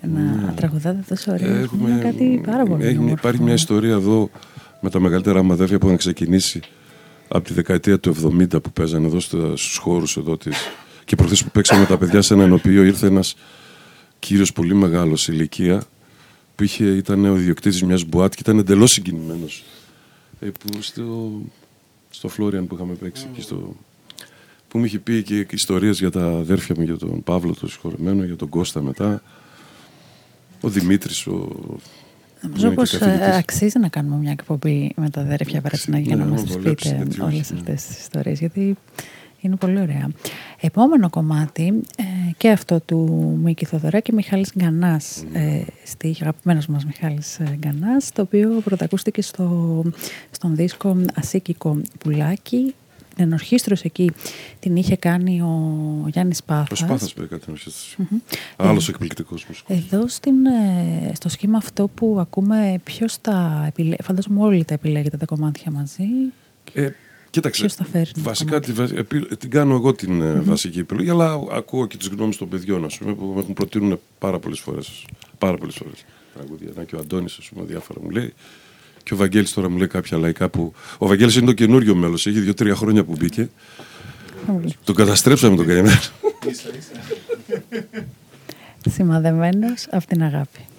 να τραγουδάτε τόσο ωραία. Είναι κάτι πάρα πολύ όμορφο. Υπάρχει μια ιστορία εδώ με τα μεγαλύτερα μου αδέρφια που είχαν ξεκινήσει από τη δεκαετία του 70 που παίζανε εδώ στους χώρους εδώ της. Και προχθές που παίξαμε τα παιδιά σε ένα ενοποιείο ήρθε ένας κύριος πολύ μεγάλος ηλικία που ήταν ο ιδιοκτήτης μιας μπουάτ και ήταν εντελώς συγκινημένος. Στο Φλόριαν που είχαμε παίξει που μου είχε πει και ιστορίες για τα αδέρφια μου, για τον Παύλο τον συγχωρεμένο, για τον Κώστα μετά, ο Δημήτρης, νομίζω πως αξίζει να κάνουμε μια εκπομπή με τα αδέρφια Βρατσινά για να μας τις πείτε όλες αυτές τις ιστορίες, γιατί είναι πολύ ωραία. Επόμενο κομμάτι και αυτό του Μίκη Θοδωράκη, Μιχάλης Γκανάς, αγαπημένος μας Μιχάλης Γκανάς, το οποίο πρωτακούστηκε στον δίσκο Ασίκικο Πουλάκι. Την ενορχήστρωση εκεί την είχε κάνει ο Γιάννης Πάθας. Ο Πάθας που έκανε την ενορχήστρωση. Άλλος εκπληκτικός μουσικός. Εδώ στο σχήμα αυτό που ακούμε, ποιος τα επιλέγει? Φαντάζομαι όλοι τα επιλέγετε τα κομμάτια μαζί. Κοίταξε, βασικά την κάνω εγώ την βασική επιλογή, αλλά ακούω και τις γνώμες των παιδιών, ας πούμε, που με έχουν προτείνουν πάρα πολλές φορές. Τραγούδια. Και ο Αντώνης, ας πούμε, διάφορα μου λέει. Και ο Βαγγέλης τώρα μου λέει κάποια λαϊκά που. Ο Βαγγέλης είναι το καινούριο μέλος, έχει 2-3 χρόνια που μπήκε. Τον καταστρέψαμε τον καημένο. Σημαδεμένος από την αγάπη.